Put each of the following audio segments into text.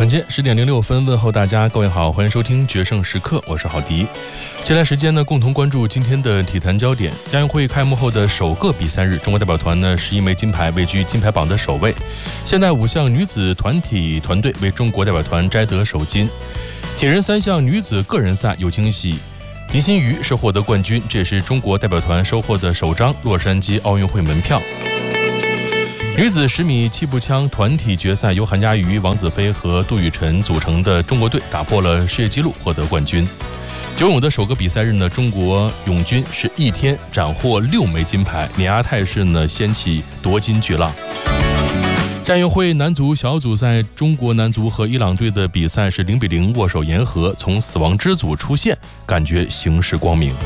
晚间10:06问候大家，各位好，欢迎收听决胜时刻，我是郝迪。接下来时间呢，共同关注今天的体坛焦点。亚运会开幕后的首个比赛日，中国代表团呢11枚金牌，位居金牌榜的首位。现代5项女子团体团队为中国代表团摘得首金。铁人3项女子个人赛有惊喜，林心如是获得冠军，这也是中国代表团收获的首张洛杉矶奥运会门票。女子10米气步枪团体决赛，由韩佳瑜、王子飞和杜雨辰组成的中国队打破了世界纪录，获得冠军。游泳的首个比赛日呢，中国泳军是一天斩获6枚金牌，碾压态势呢掀起夺金巨浪。亚运会男足小组赛，中国男足和伊朗队的比赛是0-0握手言和，从死亡之组出现，感觉形势光明。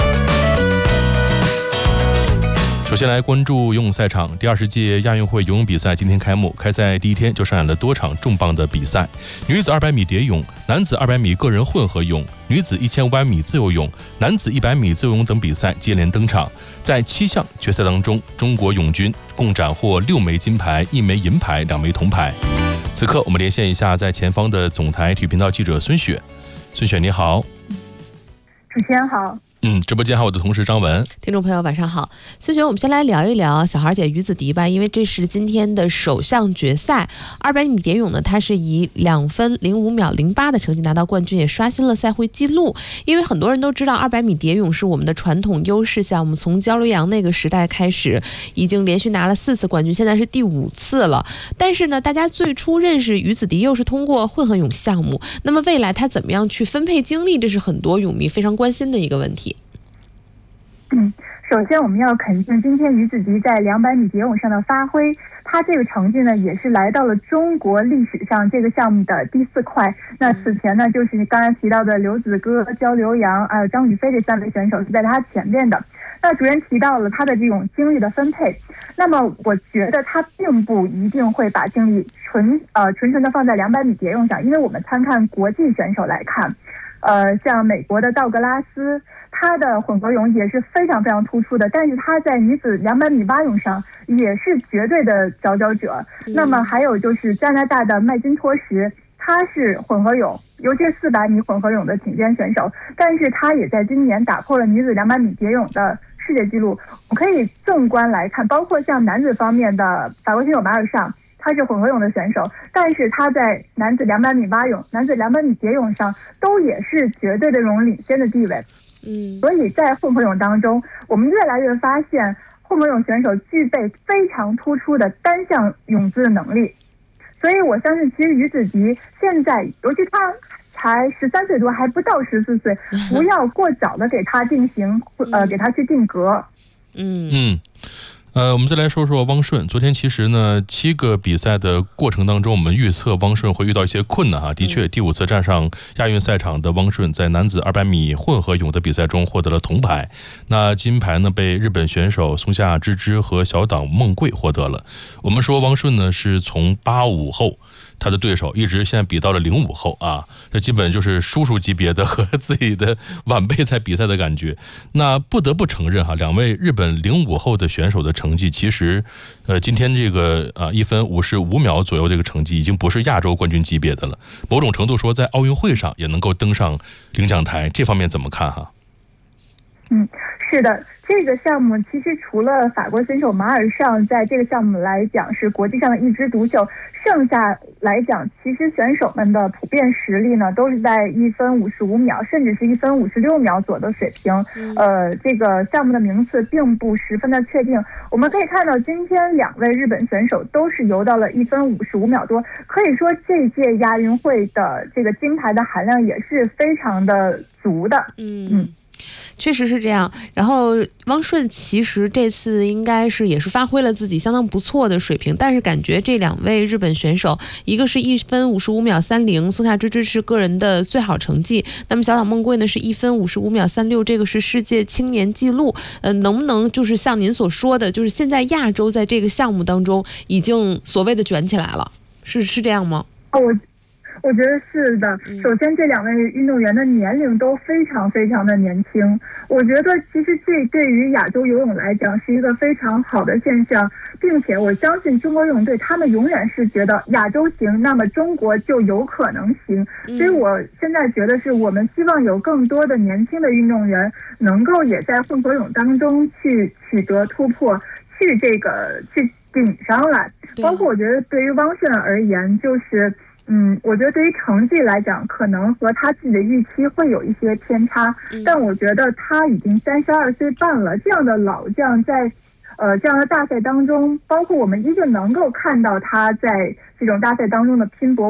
首先来关注游泳赛场，第20届亚运会游泳比赛今天开幕，开赛第一天就上演了多场重磅的比赛。女子200米蝶泳、男子200米个人混合泳、女子1500米自由泳、男子100米自由泳等比赛接连登场。在7项决赛当中，中国泳军共斩获6枚金牌、1枚银牌、2枚铜牌。此刻我们连线一下在前方的总台体育频道记者孙雪。孙雪你好。 主持人好。 直播间还有我的同事张文。 听众朋友晚上好。孙雪，我们先来聊一聊小孩姐于子迪吧，因为这是今天的首项决赛。200米蝶泳呢，她是以2分05秒08的成绩拿到冠军，也刷新了赛会纪录。因为很多人都知道200米蝶泳是我们的传统优势项目，从焦刘洋那个时代开始，已经连续拿了4次冠军，现在是第5次了。但是呢，大家最初认识于子迪又是通过混合泳项目，那么未来她怎么样去分配精力，这是很多泳迷非常关心的一个问题。 首先我们要肯定今天于子迪在200米蝶泳上的发挥，他这个成绩呢也是来到了中国历史上这个项目的第4块。那此前呢就是刚才提到的刘子歌、焦刘洋还有张雨霏这3位选手是在他前面的。那主任提到了他的这种精力的分配，那么我觉得他并不一定会把精力纯的放在200米蝶泳上，因为我们参看国际选手来看，像美国的道格拉斯，他的混合泳也是非常非常突出的，但是他在女子200米蛙泳上也是绝对的佼佼者。那么还有就是加拿大的麦金托什，他是混合泳，尤其是400米混合泳的顶尖选手，但是他也在今年打破了女子200米蝶泳的世界纪录。我可以纵观来看，包括像男子方面的法国选手马尔尚，他是混合泳的选手，但是他在男子200米蛙泳、男子200米蝶泳上都也是绝对的这种领先的地位。所以在混合泳当中，我们越来越发现混合泳选手具备非常突出的单项泳姿的能力。所以我相信其实于子迪现在，尤其他才13岁多，还不到14岁，不要过早的给他定型，给他去定格。 我们再来说说汪顺。昨天其实呢7个比赛的过程当中，我们预测汪顺会遇到一些困难的确第5次站上亚运赛场的汪顺，在男子200米混合泳的比赛中获得了铜牌，那金牌呢被日本选手松下芝芝和小岛梦贵获得了。我们说汪顺呢是从85后，他的对手一直现在比到了05后这基本就是叔叔级别的和自己的晚辈在比赛的感觉。那不得不承认2位日本05后的选手的成绩，其实今天这个1分55秒左右这个成绩已经不是亚洲冠军级别的了，某种程度说在奥运会上也能够登上领奖台，这方面怎么看是的，这个项目其实除了法国选手马尔尚在这个项目来讲是国际上的一枝独秀，剩下来讲其实选手们的普遍实力呢都是在1分55秒甚至是1分56秒左右的水平。这个项目的名次并不十分的确定。我们可以看到今天2位日本选手都是游到了1分55秒多，可以说这届亚运会的这个金牌的含量也是非常的足的。 确实是这样。然后汪顺其实这次应该是也是发挥了自己相当不错的水平，但是感觉这2位日本选手，一个是1分55秒30，松下芝芝是个人的最好成绩，那么小岛梦贵呢是1分55秒36，这个是世界青年纪录。能不能就是像您所说的，就是现在亚洲在这个项目当中已经所谓的卷起来了，是这样吗？ 我觉得是的。首先，这2位运动员的年龄都非常非常的年轻，我觉得其实这对于亚洲游泳来讲是一个非常好的现象，并且我相信中国游泳队他们永远是觉得亚洲行，那么中国就有可能行。所以我现在觉得是我们希望有更多的年轻的运动员能够也在混合泳当中去取得突破，去顶上来。包括我觉得对于汪顺而言，就是我觉得对于成绩来讲，可能和他自己的预期会有一些偏差，但我觉得他已经32岁半了，这样的老将在这样的大赛当中，包括我们依旧能够看到他在这种大赛当中的拼搏。